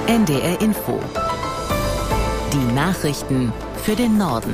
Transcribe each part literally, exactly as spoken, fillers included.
N D R Info. Die Nachrichten für den Norden.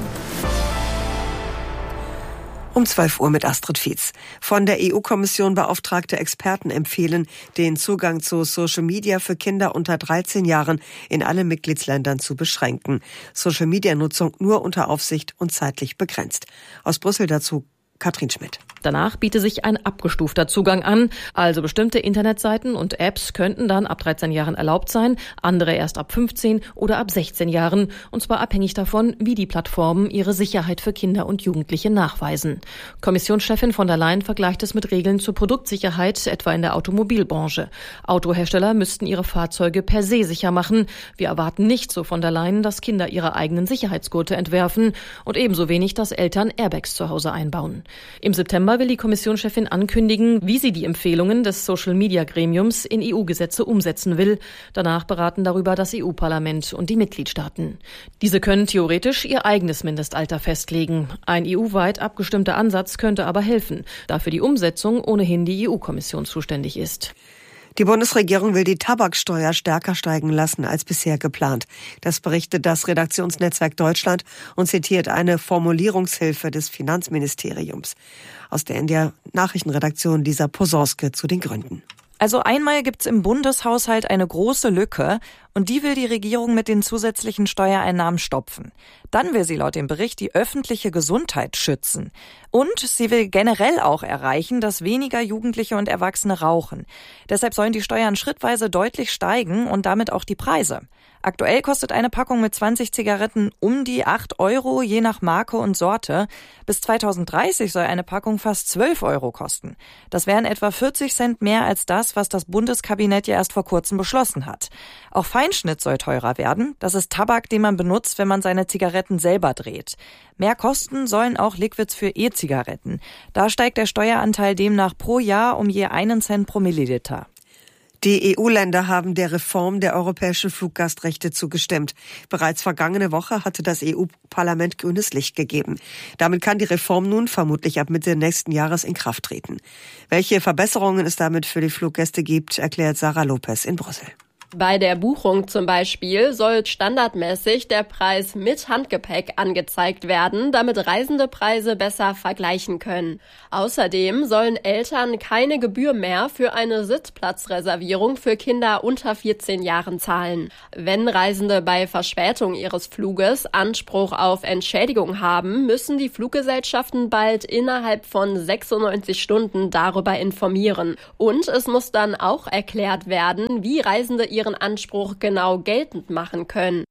Um zwölf Uhr mit Astrid Fietz. Von der E U-Kommission beauftragte Experten empfehlen, den Zugang zu Social Media für Kinder unter dreizehn Jahren in allen Mitgliedsländern zu beschränken. Social-Media-Nutzung nur unter Aufsicht und zeitlich begrenzt. Aus Brüssel dazu Katrin Schmidt. Danach biete sich ein abgestufter Zugang an. Also bestimmte Internetseiten und Apps könnten dann ab dreizehn Jahren erlaubt sein, andere erst ab fünfzehn oder ab sechzehn Jahren. Und zwar abhängig davon, wie die Plattformen ihre Sicherheit für Kinder und Jugendliche nachweisen. Kommissionschefin von der Leyen vergleicht es mit Regeln zur Produktsicherheit, etwa in der Automobilbranche. Autohersteller müssten ihre Fahrzeuge per se sicher machen. Wir erwarten nicht, so von der Leyen, dass Kinder ihre eigenen Sicherheitsgurte entwerfen und ebenso wenig, dass Eltern Airbags zu Hause einbauen. Im September will die Kommissionschefin ankündigen, wie sie die Empfehlungen des Social-Media-Gremiums in E U-Gesetze umsetzen will. Danach beraten darüber das E U-Parlament und die Mitgliedstaaten. Diese können theoretisch ihr eigenes Mindestalter festlegen. Ein E U-weit abgestimmter Ansatz könnte aber helfen, da für die Umsetzung ohnehin die E U-Kommission zuständig ist. Die Bundesregierung will die Tabaksteuer stärker steigen lassen als bisher geplant. Das berichtet das Redaktionsnetzwerk Deutschland und zitiert eine Formulierungshilfe des Finanzministeriums. Aus der N D R-Nachrichtenredaktion Lisa Posorske zu den Gründen. Also einmal gibt's im Bundeshaushalt eine große Lücke und die will die Regierung mit den zusätzlichen Steuereinnahmen stopfen. Dann will sie laut dem Bericht die öffentliche Gesundheit schützen. Und sie will generell auch erreichen, dass weniger Jugendliche und Erwachsene rauchen. Deshalb sollen die Steuern schrittweise deutlich steigen und damit auch die Preise. Aktuell kostet eine Packung mit zwanzig Zigaretten um die acht Euro, je nach Marke und Sorte. Bis zweitausenddreißig soll eine Packung fast zwölf Euro kosten. Das wären etwa vierzig Cent mehr als das, was das Bundeskabinett ja erst vor kurzem beschlossen hat. Auch Feinschnitt soll teurer werden. Das ist Tabak, den man benutzt, wenn man seine Zigaretten selber dreht. Mehr kosten sollen auch Liquids für E-Zigaretten. Da steigt der Steueranteil demnach pro Jahr um je einen Cent pro Milliliter. Die E U-Länder haben der Reform der europäischen Fluggastrechte zugestimmt. Bereits vergangene Woche hatte das E U-Parlament grünes Licht gegeben. Damit kann die Reform nun vermutlich ab Mitte nächsten Jahres in Kraft treten. Welche Verbesserungen es damit für die Fluggäste gibt, erklärt Sarah Lopez in Brüssel. Bei der Buchung zum Beispiel soll standardmäßig der Preis mit Handgepäck angezeigt werden, damit Reisende Preise besser vergleichen können. Außerdem sollen Eltern keine Gebühr mehr für eine Sitzplatzreservierung für Kinder unter vierzehn Jahren zahlen. Wenn Reisende bei Verspätung ihres Fluges Anspruch auf Entschädigung haben, müssen die Fluggesellschaften bald innerhalb von sechsundneunzig Stunden darüber informieren. Und es muss dann auch erklärt werden, wie Reisende ihre ihren Anspruch genau geltend machen können.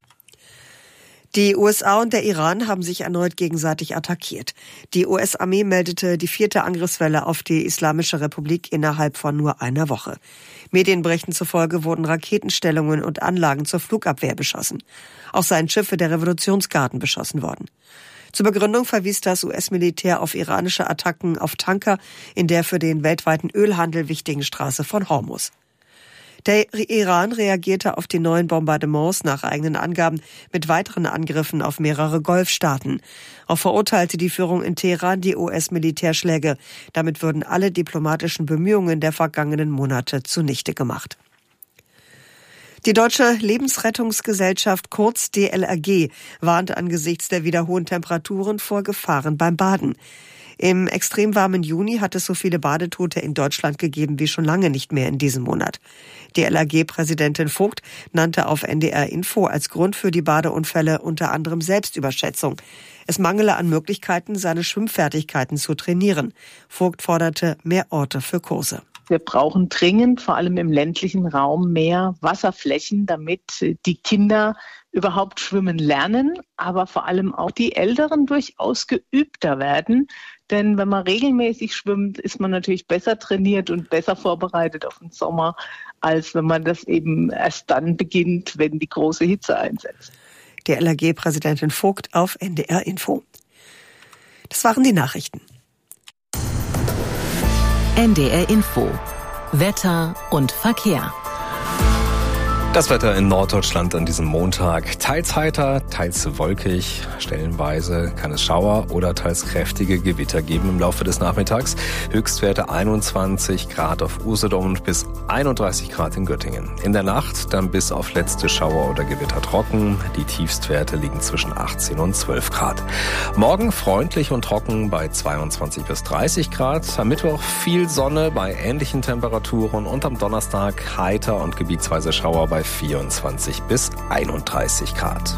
Die U S A und der Iran haben sich erneut gegenseitig attackiert. Die U S-Armee meldete die vierte Angriffswelle auf die Islamische Republik innerhalb von nur einer Woche. Medienberichten zufolge wurden Raketenstellungen und Anlagen zur Flugabwehr beschossen. Auch seien Schiffe der Revolutionsgarden beschossen worden. Zur Begründung verwies das U S-Militär auf iranische Attacken auf Tanker in der für den weltweiten Ölhandel wichtigen Straße von Hormuz. Der Iran reagierte auf die neuen Bombardements nach eigenen Angaben mit weiteren Angriffen auf mehrere Golfstaaten. Auch verurteilte die Führung in Teheran die U S-Militärschläge. Damit würden alle diplomatischen Bemühungen der vergangenen Monate zunichte gemacht. Die Deutsche Lebensrettungsgesellschaft, kurz D L R G, warnt angesichts der wieder hohen Temperaturen vor Gefahren beim Baden. Im extrem warmen Juni hat es so viele Badetote in Deutschland gegeben wie schon lange nicht mehr in diesem Monat. D L R G-Präsidentin Vogt nannte auf N D R Info als Grund für die Badeunfälle unter anderem Selbstüberschätzung. Es mangele an Möglichkeiten, seine Schwimmfertigkeiten zu trainieren. Vogt forderte mehr Orte für Kurse. Wir brauchen dringend, vor allem im ländlichen Raum, mehr Wasserflächen, damit die Kinder überhaupt schwimmen lernen, aber vor allem auch die Älteren durchaus geübter werden. Denn wenn man regelmäßig schwimmt, ist man natürlich besser trainiert und besser vorbereitet auf den Sommer, als wenn man das eben erst dann beginnt, wenn die große Hitze einsetzt. D L R G-Präsidentin Vogt auf N D R Info. Das waren die Nachrichten. N D R Info. Wetter und Verkehr. Das Wetter in Norddeutschland an diesem Montag. Teils heiter, teils wolkig. Stellenweise kann es Schauer oder teils kräftige Gewitter geben im Laufe des Nachmittags. Höchstwerte einundzwanzig Grad auf Usedom und bis einunddreißig Grad in Göttingen. In der Nacht dann bis auf letzte Schauer oder Gewitter trocken. Die Tiefstwerte liegen zwischen achtzehn und zwölf Grad. Morgen freundlich und trocken bei zweiundzwanzig bis dreißig Grad. Am Mittwoch viel Sonne bei ähnlichen Temperaturen und am Donnerstag heiter und gebietsweise Schauer bei vierundzwanzig bis einunddreißig Grad.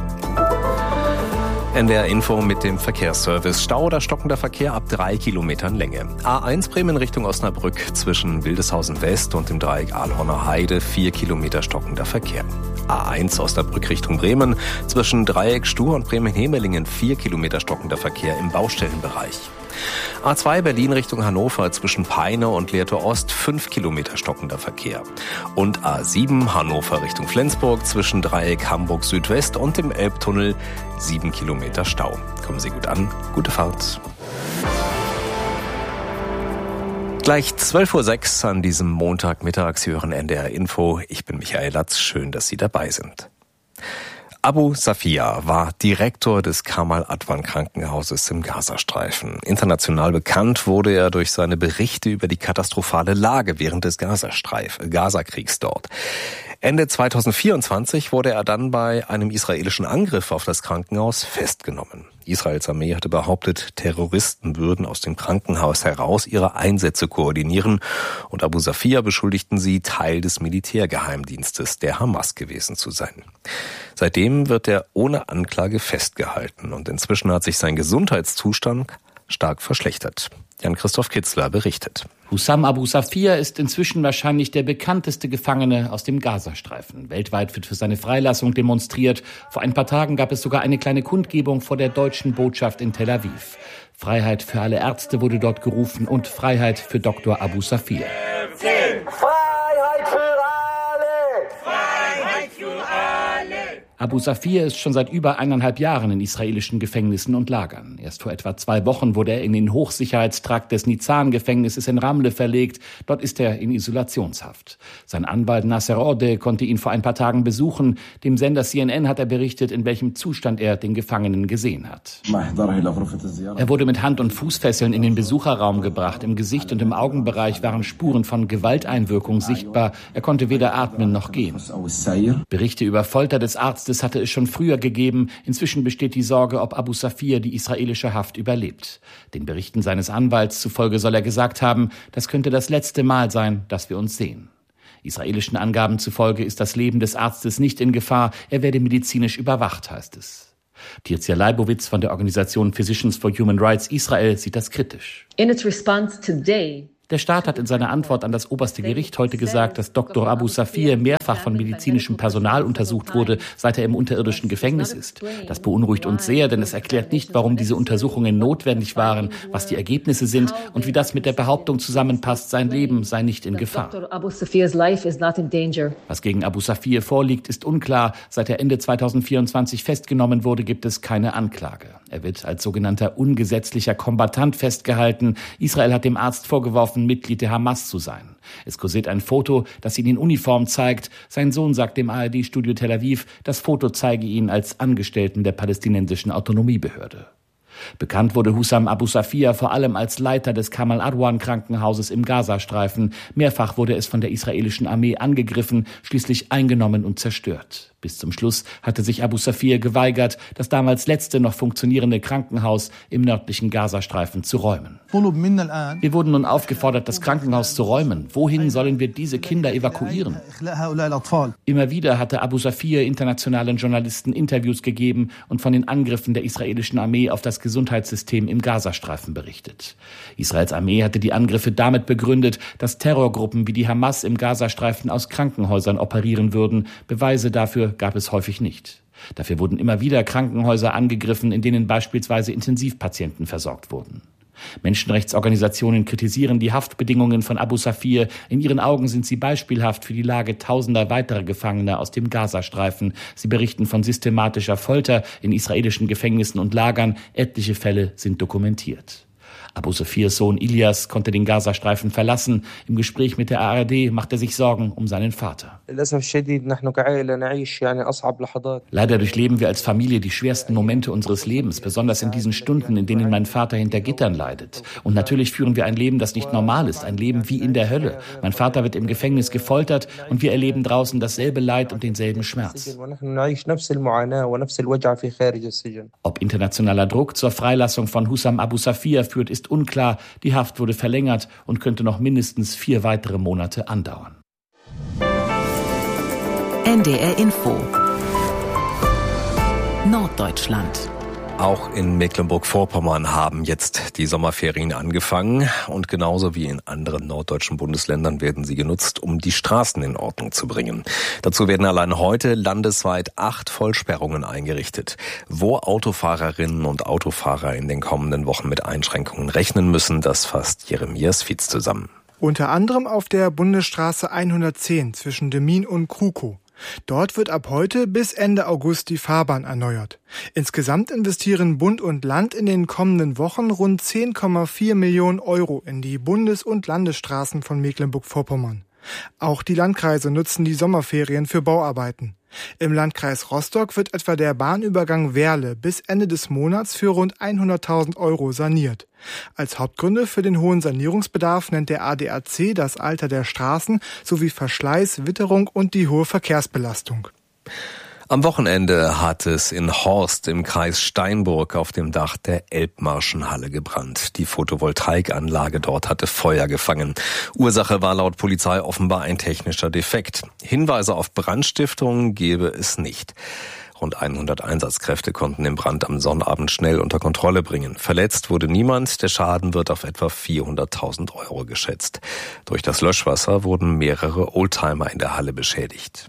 N D R Info mit dem Verkehrsservice. Stau oder stockender Verkehr ab drei Kilometern Länge. A eins Bremen Richtung Osnabrück zwischen Wildeshausen West und dem Dreieck Ahlhorner Heide vier Kilometer stockender Verkehr. A eins Osnabrück Richtung Bremen zwischen Dreieck Stur und Bremen-Hemelingen vier Kilometer stockender Verkehr im Baustellenbereich. A zwei Berlin Richtung Hannover zwischen Peine und Lehrtor Ost fünf Kilometer stockender Verkehr. Und A sieben Hannover Richtung Flensburg zwischen Dreieck Hamburg Südwest und dem Elbtunnel sieben Kilometer Stau. Kommen Sie gut an, gute Fahrt. Gleich zwölf Uhr sechs an diesem Montagmittag. Sie hören N D R Info. Ich bin Michael Latz. Schön, dass Sie dabei sind. Abu Safia war Direktor des Kamal Adwan Krankenhauses im Gazastreifen. International bekannt wurde er durch seine Berichte über die katastrophale Lage während des Gazastreif- Gazakriegs dort. Ende zweitausendvierundzwanzig wurde er dann bei einem israelischen Angriff auf das Krankenhaus festgenommen. Israels Armee hatte behauptet, Terroristen würden aus dem Krankenhaus heraus ihre Einsätze koordinieren und Abu Safia beschuldigten sie, Teil des Militärgeheimdienstes der Hamas gewesen zu sein. Seitdem wird er ohne Anklage festgehalten und inzwischen hat sich sein Gesundheitszustand stark verschlechtert. Jan-Christoph Kitzler berichtet. Hussam Abu Safia ist inzwischen wahrscheinlich der bekannteste Gefangene aus dem Gazastreifen. Weltweit wird für seine Freilassung demonstriert. Vor ein paar Tagen gab es sogar eine kleine Kundgebung vor der deutschen Botschaft in Tel Aviv. Freiheit für alle Ärzte wurde dort gerufen und Freiheit für Doktor Abu Safia. Freiheit für alle! Freiheit für alle! Abu Safia ist schon seit über eineinhalb Jahren in israelischen Gefängnissen und Lagern. Erst vor etwa zwei Wochen wurde er in den Hochsicherheitstrakt des Nizan-Gefängnisses in Ramle verlegt. Dort ist er in Isolationshaft. Sein Anwalt Nasser Orde konnte ihn vor ein paar Tagen besuchen. Dem Sender C N N hat er berichtet, in welchem Zustand er den Gefangenen gesehen hat. Er wurde mit Hand- und Fußfesseln in den Besucherraum gebracht. Im Gesicht und im Augenbereich waren Spuren von Gewalteinwirkung sichtbar. Er konnte weder atmen noch gehen. Berichte über Folter des Arztes hatte es schon früher gegeben. Inzwischen besteht die Sorge, ob Abu Safia die israelische Haft überlebt. Den Berichten seines Anwalts zufolge soll er gesagt haben, das könnte das letzte Mal sein, dass wir uns sehen. Israelischen Angaben zufolge ist das Leben des Arztes nicht in Gefahr. Er werde medizinisch überwacht, heißt es. Tirza Leibowitz von der Organisation Physicians for Human Rights Israel sieht das kritisch. In its response today, Der Staat hat in seiner Antwort an das oberste Gericht heute gesagt, dass Doktor Abu Safia mehrfach von medizinischem Personal untersucht wurde, seit er im unterirdischen Gefängnis ist. Das beunruhigt uns sehr, denn es erklärt nicht, warum diese Untersuchungen notwendig waren, was die Ergebnisse sind und wie das mit der Behauptung zusammenpasst, sein Leben sei nicht in Gefahr. Was gegen Abu Safia vorliegt, ist unklar. Seit er Ende zweitausendvierundzwanzig festgenommen wurde, gibt es keine Anklage. Er wird als sogenannter ungesetzlicher Kombattant festgehalten. Israel hat dem Arzt vorgeworfen, Mitglied der Hamas zu sein. Es kursiert ein Foto, das ihn in Uniform zeigt. Sein Sohn sagt dem A R D-Studio Tel Aviv, das Foto zeige ihn als Angestellten der palästinensischen Autonomiebehörde. Bekannt wurde Hussam Abu Safia vor allem als Leiter des Kamal Adwan Krankenhauses im Gazastreifen. Mehrfach wurde es von der israelischen Armee angegriffen, schließlich eingenommen und zerstört. Bis zum Schluss hatte sich Abu Safia geweigert, das damals letzte noch funktionierende Krankenhaus im nördlichen Gazastreifen zu räumen. Wir wurden nun aufgefordert, das Krankenhaus zu räumen. Wohin sollen wir diese Kinder evakuieren? Immer wieder hatte Abu Safia internationalen Journalisten Interviews gegeben und von den Angriffen der israelischen Armee auf das Gesundheitssystem im Gazastreifen berichtet. Israels Armee hatte die Angriffe damit begründet, dass Terrorgruppen wie die Hamas im Gazastreifen aus Krankenhäusern operieren würden. Beweise dafür gab es häufig nicht. Dafür wurden immer wieder Krankenhäuser angegriffen, in denen beispielsweise Intensivpatienten versorgt wurden. Menschenrechtsorganisationen kritisieren die Haftbedingungen von Abu Safia. In ihren Augen sind sie beispielhaft für die Lage tausender weiterer Gefangener aus dem Gazastreifen. Sie berichten von systematischer Folter in israelischen Gefängnissen und Lagern. Etliche Fälle sind dokumentiert. Abu Safirs Sohn Ilyas konnte den Gazastreifen verlassen. Im Gespräch mit der A R D macht er sich Sorgen um seinen Vater. Leider durchleben wir als Familie die schwersten Momente unseres Lebens, besonders in diesen Stunden, in denen mein Vater hinter Gittern leidet. Und natürlich führen wir ein Leben, das nicht normal ist, ein Leben wie in der Hölle. Mein Vater wird im Gefängnis gefoltert und wir erleben draußen dasselbe Leid und denselben Schmerz. Ob internationaler Druck zur Freilassung von Hussam Abu Safir führt, ist unklar. Die Haft wurde verlängert und könnte noch mindestens vier weitere Monate andauern. N D R Info Norddeutschland. Auch in Mecklenburg-Vorpommern haben jetzt die Sommerferien angefangen und genauso wie in anderen norddeutschen Bundesländern werden sie genutzt, um die Straßen in Ordnung zu bringen. Dazu werden allein heute landesweit acht Vollsperrungen eingerichtet. Wo Autofahrerinnen und Autofahrer in den kommenden Wochen mit Einschränkungen rechnen müssen, das fasst Jeremias Fietz zusammen. Unter anderem auf der Bundesstraße hundertzehn zwischen Demmin und Krukow. Dort wird ab heute bis Ende August die Fahrbahn erneuert. Insgesamt investieren Bund und Land in den kommenden Wochen rund zehn Komma vier Millionen Euro in die Bundes- und Landesstraßen von Mecklenburg-Vorpommern. Auch die Landkreise nutzen die Sommerferien für Bauarbeiten. Im Landkreis Rostock wird etwa der Bahnübergang Werle bis Ende des Monats für rund hunderttausend Euro saniert. Als Hauptgründe für den hohen Sanierungsbedarf nennt der A D A C das Alter der Straßen sowie Verschleiß, Witterung und die hohe Verkehrsbelastung. Am Wochenende hat es in Horst im Kreis Steinburg auf dem Dach der Elbmarschenhalle gebrannt. Die Photovoltaikanlage dort hatte Feuer gefangen. Ursache war laut Polizei offenbar ein technischer Defekt. Hinweise auf Brandstiftung gebe es nicht. Rund hundert Einsatzkräfte konnten den Brand am Sonnabend schnell unter Kontrolle bringen. Verletzt wurde niemand. Der Schaden wird auf etwa vierhunderttausend Euro geschätzt. Durch das Löschwasser wurden mehrere Oldtimer in der Halle beschädigt.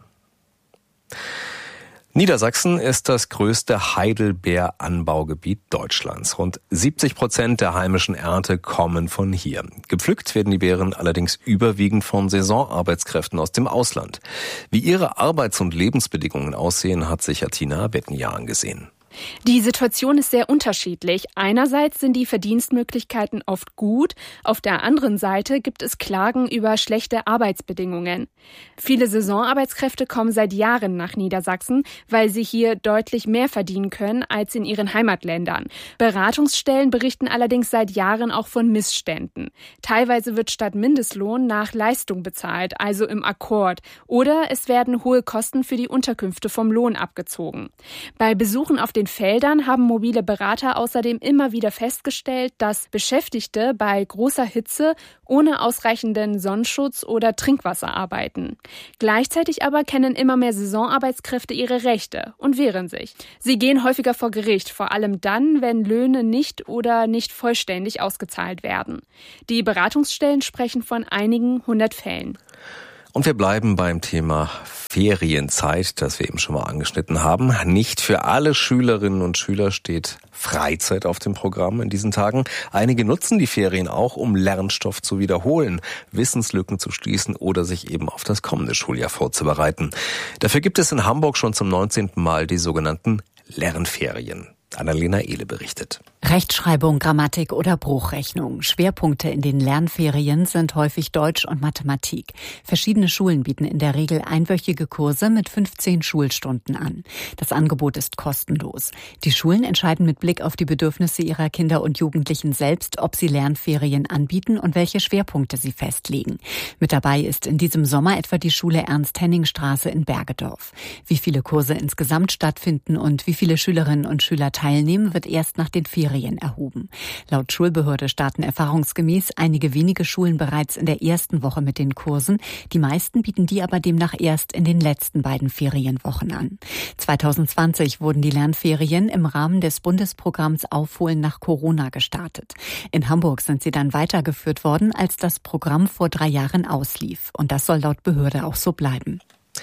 Niedersachsen ist das größte Heidelbeeranbaugebiet Deutschlands. Rund siebzig Prozent der heimischen Ernte kommen von hier. Gepflückt werden die Beeren allerdings überwiegend von Saisonarbeitskräften aus dem Ausland. Wie ihre Arbeits- und Lebensbedingungen aussehen, hat sich Atina Bettenja angesehen. Die Situation ist sehr unterschiedlich. Einerseits sind die Verdienstmöglichkeiten oft gut, auf der anderen Seite gibt es Klagen über schlechte Arbeitsbedingungen. Viele Saisonarbeitskräfte kommen seit Jahren nach Niedersachsen, weil sie hier deutlich mehr verdienen können als in ihren Heimatländern. Beratungsstellen berichten allerdings seit Jahren auch von Missständen. Teilweise wird statt Mindestlohn nach Leistung bezahlt, also im Akkord, oder es werden hohe Kosten für die Unterkünfte vom Lohn abgezogen. Bei Besuchen auf den Feldern haben mobile Berater außerdem immer wieder festgestellt, dass Beschäftigte bei großer Hitze ohne ausreichenden Sonnenschutz oder Trinkwasser arbeiten. Gleichzeitig aber kennen immer mehr Saisonarbeitskräfte ihre Rechte und wehren sich. Sie gehen häufiger vor Gericht, vor allem dann, wenn Löhne nicht oder nicht vollständig ausgezahlt werden. Die Beratungsstellen sprechen von einigen hundert Fällen. Und wir bleiben beim Thema Ferienzeit, das wir eben schon mal angeschnitten haben. Nicht für alle Schülerinnen und Schüler steht Freizeit auf dem Programm in diesen Tagen. Einige nutzen die Ferien auch, um Lernstoff zu wiederholen, Wissenslücken zu schließen oder sich eben auf das kommende Schuljahr vorzubereiten. Dafür gibt es in Hamburg schon zum neunzehnten Mal die sogenannten Lernferien. Annalena Ehle berichtet. Rechtschreibung, Grammatik oder Bruchrechnung. Schwerpunkte in den Lernferien sind häufig Deutsch und Mathematik. Verschiedene Schulen bieten in der Regel einwöchige Kurse mit fünfzehn Schulstunden an. Das Angebot ist kostenlos. Die Schulen entscheiden mit Blick auf die Bedürfnisse ihrer Kinder und Jugendlichen selbst, ob sie Lernferien anbieten und welche Schwerpunkte sie festlegen. Mit dabei ist in diesem Sommer etwa die Schule Ernst-Henning-Straße in Bergedorf. Wie viele Kurse insgesamt stattfinden und wie viele Schülerinnen und Schüler teilnehmen, wird erst nach den Ferien erhoben. Laut Schulbehörde starten erfahrungsgemäß einige wenige Schulen bereits in der ersten Woche mit den Kursen. Die meisten bieten die aber demnach erst in den letzten beiden Ferienwochen an. zwanzig zwanzig wurden die Lernferien im Rahmen des Bundesprogramms Aufholen nach Corona gestartet. In Hamburg sind sie dann weitergeführt worden, als das Programm vor drei Jahren auslief. Und das soll laut Behörde auch so bleiben.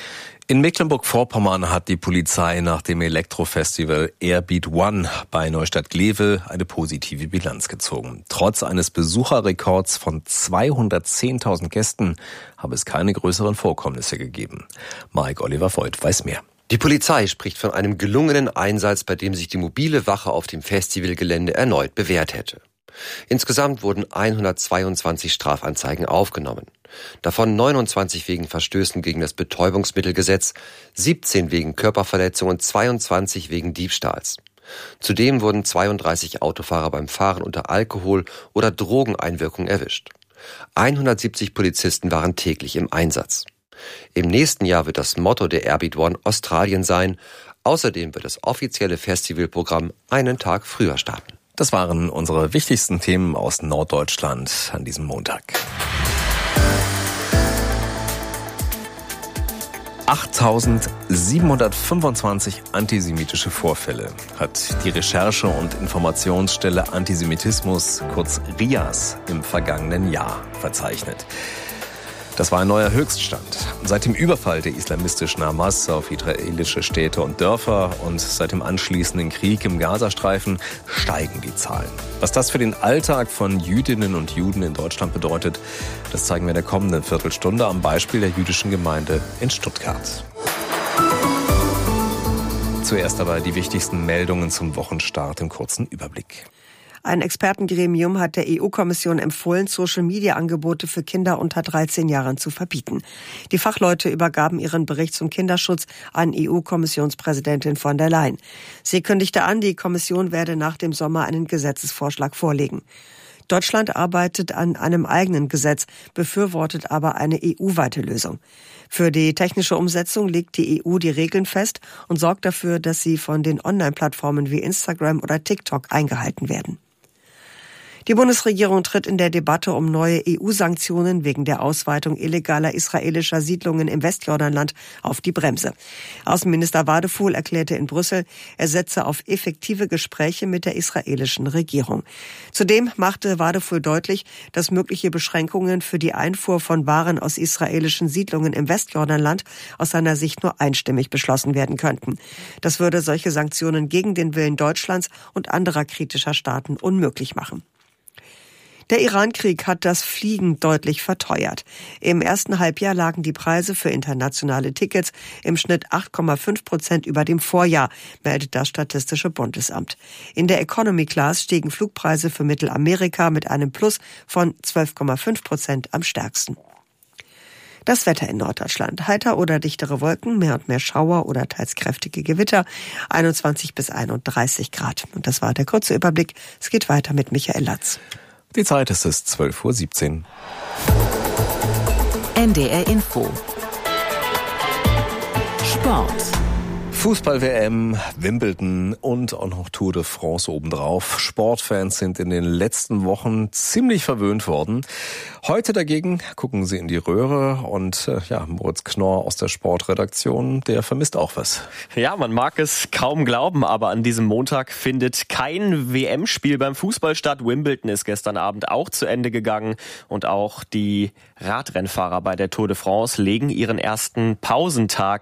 In Mecklenburg-Vorpommern hat die Polizei nach dem Elektrofestival Airbeat One bei Neustadt-Glewe eine positive Bilanz gezogen. Trotz eines Besucherrekords von zweihundertzehntausend Gästen habe es keine größeren Vorkommnisse gegeben. Mike Oliver Voigt weiß mehr. Die Polizei spricht von einem gelungenen Einsatz, bei dem sich die mobile Wache auf dem Festivalgelände erneut bewährt hätte. Insgesamt wurden hundertzweiundzwanzig Strafanzeigen aufgenommen. Davon neunundzwanzig wegen Verstößen gegen das Betäubungsmittelgesetz, siebzehn wegen Körperverletzung und zweiundzwanzig wegen Diebstahls. Zudem wurden zweiunddreißig Autofahrer beim Fahren unter Alkohol- oder Drogeneinwirkung erwischt. hundertsiebzig Polizisten waren täglich im Einsatz. Im nächsten Jahr wird das Motto der Airbeat One Australien sein. Außerdem wird das offizielle Festivalprogramm einen Tag früher starten. Das waren unsere wichtigsten Themen aus Norddeutschland an diesem Montag. achttausendsiebenhundertfünfundzwanzig antisemitische Vorfälle hat die Recherche- und Informationsstelle Antisemitismus, kurz R I A S, im vergangenen Jahr verzeichnet. Das war ein neuer Höchststand. Seit dem Überfall der islamistischen Hamas auf israelische Städte und Dörfer und seit dem anschließenden Krieg im Gazastreifen steigen die Zahlen. Was das für den Alltag von Jüdinnen und Juden in Deutschland bedeutet, das zeigen wir in der kommenden Viertelstunde am Beispiel der jüdischen Gemeinde in Stuttgart. Zuerst aber die wichtigsten Meldungen zum Wochenstart im kurzen Überblick. Ein Expertengremium hat der E U-Kommission empfohlen, Social-Media-Angebote für Kinder unter dreizehn Jahren zu verbieten. Die Fachleute übergaben ihren Bericht zum Kinderschutz an E U-Kommissionspräsidentin von der Leyen. Sie kündigte an, die Kommission werde nach dem Sommer einen Gesetzesvorschlag vorlegen. Deutschland arbeitet an einem eigenen Gesetz, befürwortet aber eine E U-weite Lösung. Für die technische Umsetzung legt die E U die Regeln fest und sorgt dafür, dass sie von den Online-Plattformen wie Instagram oder TikTok eingehalten werden. Die Bundesregierung tritt in der Debatte um neue E U-Sanktionen wegen der Ausweitung illegaler israelischer Siedlungen im Westjordanland auf die Bremse. Außenminister Wadefuhl erklärte in Brüssel, er setze auf effektive Gespräche mit der israelischen Regierung. Zudem machte Wadefuhl deutlich, dass mögliche Beschränkungen für die Einfuhr von Waren aus israelischen Siedlungen im Westjordanland aus seiner Sicht nur einstimmig beschlossen werden könnten. Das würde solche Sanktionen gegen den Willen Deutschlands und anderer kritischer Staaten unmöglich machen. Der Iran-Krieg hat das Fliegen deutlich verteuert. Im ersten Halbjahr lagen die Preise für internationale Tickets im Schnitt acht Komma fünf Prozent über dem Vorjahr, meldet das Statistische Bundesamt. In der Economy Class stiegen Flugpreise für Mittelamerika mit einem Plus von zwölf Komma fünf Prozent am stärksten. Das Wetter in Norddeutschland. Heiter oder dichtere Wolken, mehr und mehr Schauer oder teils kräftige Gewitter, einundzwanzig bis einunddreißig Grad. Und das war der kurze Überblick. Es geht weiter mit Michael Latz. Die Zeit ist es zwölf Uhr siebzehn. N D R Info. Sport. Fußball-W M, Wimbledon und auch noch Tour de France obendrauf. Sportfans sind in den letzten Wochen ziemlich verwöhnt worden. Heute dagegen gucken sie in die Röhre und äh, ja, Moritz Knorr aus der Sportredaktion, der vermisst auch was. Ja, man mag es kaum glauben, aber an diesem Montag findet kein W M-Spiel beim Fußball statt. Wimbledon ist gestern Abend auch zu Ende gegangen und auch die Radrennfahrer bei der Tour de France legen ihren ersten Pausentag